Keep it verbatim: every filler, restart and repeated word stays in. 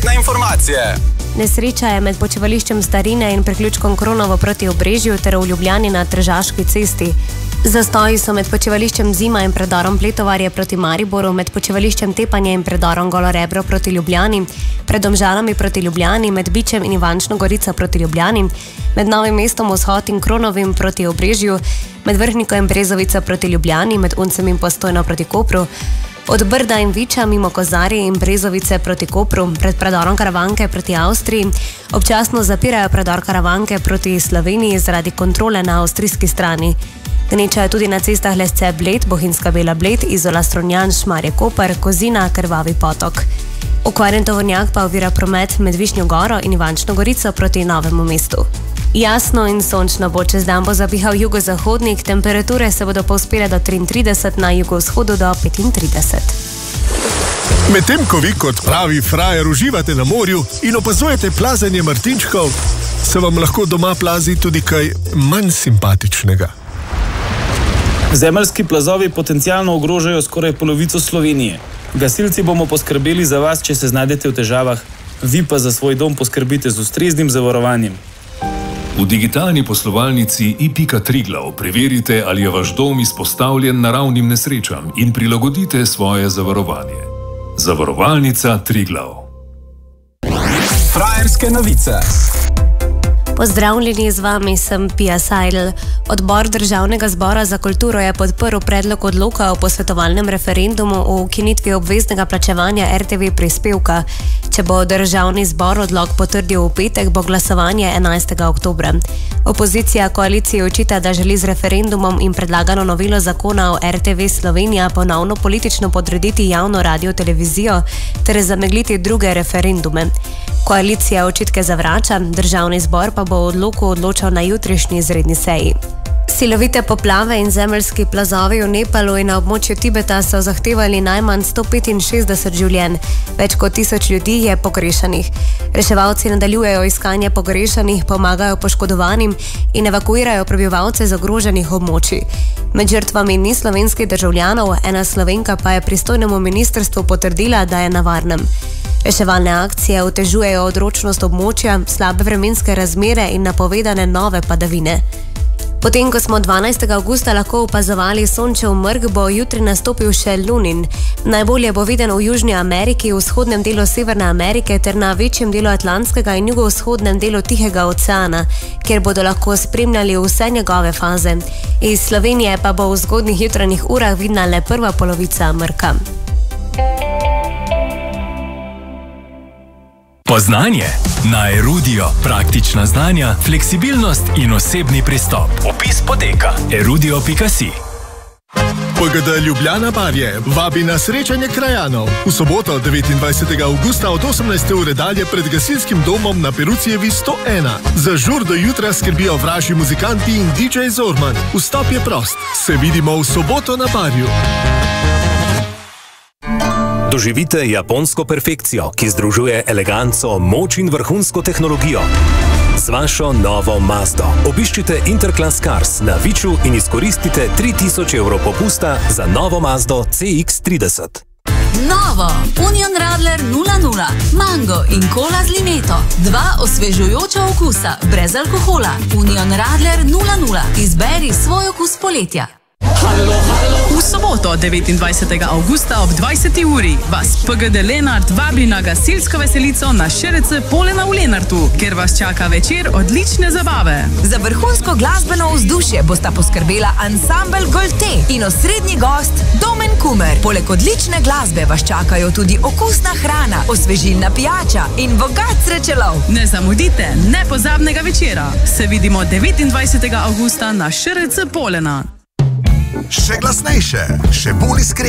Prometne informacije. Nesreča je med počivališčem Starine in priključkom Kronovo proti Obrežju ter v Ljubljani na Tržaški cesti. Zastoji so med počivališčem Zima in predorom Pletovarje proti Mariboru, med počivališčem Tepanje in predorom Golorebro proti Ljubljani, pred Domžalami proti Ljubljani, med Bičem in Ivančno Gorico proti Ljubljani, med Novim mestom Vzhod in Kronovim proti Obrežju, med Vrhniko in Brezovico proti Ljubljani, med Uncem in Postojno proti Kopru, od Brda in Viča mimo Kozarje in Brezovice proti Kopru, pred predorom Karavanke proti Avstriji, občasno zapirajo predor Karavanke proti Sloveniji zaradi kontrole na avstrijski strani. Gneča je tudi na cestah Lesce-Bled, Bohinjska Bela-Bled, Izola-Strunjan, Šmarje-Koper, Kozina, Krvavi potok. Okvarjen tovornjak pa ovira promet med Višnjo Goro in Ivančno Gorico proti Novemu mestu. Jasno in sončno bo, čez dan bo zapihal jugozahodnik, temperature se bodo povzpele do triintrideset, na jugovzhodu do petintrideset. Medtem ko vi kot pravi frajer uživate na morju in opazujete plazenje martinčkov, se vam lahko doma plazi tudi kaj manj simpatičnega. Zemeljski plazovi potencialno ogrožajo skoraj polovico Slovenije. Gasilci bomo poskrbeli za vas, če se znajdete v težavah, vi pa za svoj dom poskrbite z ustreznim zavarovanjem. V digitalni poslovalnici i pika Triglav preverite, ali je vaš dom izpostavljen naravnim nesrečam in prilagodite svoje zavarovanje. Zavarovalnica Triglav. Frajerske novice. Pozdravljeni, z vami sem Pia Seidel. Odbor Državnega zbora za kulturo je podprl predlog odloka o posvetovalnem referendumu o ukinitvi obveznega plačevanja er te ve prispevka. Če bo Državni zbor odlok potrdil v petek, bo glasovanje enajstega oktobra. Opozicija koaliciji očita, da želi z referendumom in predlagano novelo zakona o er te ve Slovenija ponovno politično podrediti javno radio-televizijo ter zamegliti druge referendume. Koalicija očitke zavrača, Državni zbor pa bo o odloku odločal na jutrišnji izredni seji. Silovite poplave in zemeljski plazovi v Nepalu in na območju Tibeta so zahtevali najmanj sto petinšestdeset življenj. Več kot tisoč ljudi je pogrešanih. Reševalci nadaljujejo iskanje pogrešanih, pomagajo poškodovanim in evakuirajo prebivalce z ogroženih območij. Med žrtvami ni slovenskih državljanov, ena Slovenka pa je pristojnemu ministrstvu potrdila, da je na varnem. Reševalne akcije otežujejo odročnost območja, slabe vremenske razmere in napovedane nove padavine. Potem, ko smo dvanajstega avgusta lahko opazovali sončev mrk, bo jutri nastopil še lunin. Najbolje bo viden v Južni Ameriki, v vzhodnem delu Severne Amerike ter na večjem delu Atlantskega in jugovzhodnem delu Tihega oceana, kjer bodo lahko spremljali vse njegove faze. Iz Slovenije pa bo v zgodnjih jutranjih urah vidna le prva polovica mrka. Poznanje na Erudio. Praktična znanja, fleksibilnost in osebni pristop. Opis poteka erudio pika si. P G D Ljubljana Barje vabi na srečanje krajanov. V soboto devetindvajsetega avgusta od osemnajste ure dalje pred gasilskim domom na Perucijevi sto ena. Za žur do jutra skrbijo vražji muzikanti in di džej Zorman. Vstop je prost. Se vidimo v soboto na Barju. Doživite japonsko perfekcijo, ki združuje eleganco, moč in vrhunsko tehnologijo. Z vašo novo Mazdo obiščite Interclass Cars na Viču in izkoristite tri tisoč evrov popusta za novo Mazdo ce iks trideset. Novo Union Radler nula nula, mango in kola z limeto. Dva osvežujoča okusa, brez alkohola. Union Radler nula nula. Izberi svoj okus poletja. Halo, halo. V soboto devetindvajsetega avgusta ob dvajseti uri vas P G D Lenart vabi na gasilsko veselico na š er ce Polena v Lenartu, kjer vas čaka večer odlične zabave. Za vrhunsko glasbeno vzdušje bosta poskrbela ansambel Golte in osrednji gost Domen Kumer. Poleg odlične glasbe vas čakajo tudi okusna hrana, osvežilna pijača in bogat srečelov. Ne zamudite nepozabnega večera. Se vidimo devetindvajsetega avgusta na š er ce Polena. Še glasnejše, še bolj iskren.